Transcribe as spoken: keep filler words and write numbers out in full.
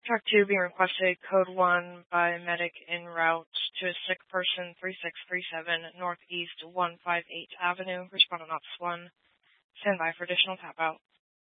Track two being requested, code one by medic en route to a sick person, three six three seven Northeast one five eight Avenue. Respondent Ops one. Stand by for additional tap out.